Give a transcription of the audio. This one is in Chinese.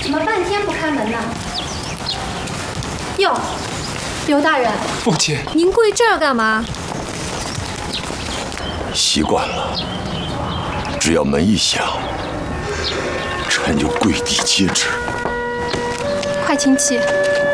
怎么半天不开门呢？哟，刘大人， 父亲， 您跪这儿干嘛？ 习惯了，只要门一响，臣就跪地接旨。 快请起。